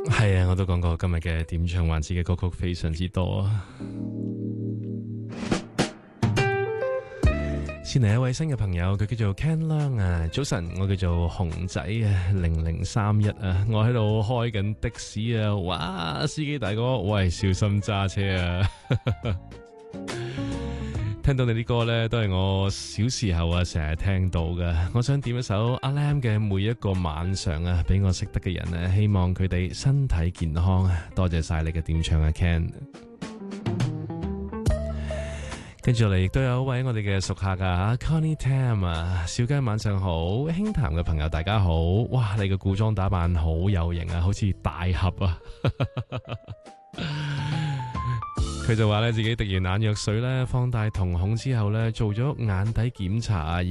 係啊，我都講過今日嘅點唱環節嘅歌曲非常之多啊。先嚟一位新嘅朋友，佢叫做 Ken Lang 啊，早晨，我叫做熊仔啊，0031啊，我喺度開緊的士啊，哇，司機大哥，喂，小心揸車啊！聽到你啲歌呢，都係我小時候啊成日聽到嘅。我想點一首阿 Lam 嘅每一個晚上啊，俾我識得嘅人啊，希望佢哋身體健康啊！多謝晒你嘅點唱啊 Ken。跟住嚟亦都有一位我哋嘅熟客啊 Connie Tam 啊，小雞晚上好，輕談嘅朋友大家好，哇，你嘅古裝打扮好有型啊，好似大俠啊！佢就話咧自己滴完眼藥水咧，放大瞳孔之後咧，做咗眼底檢查啊。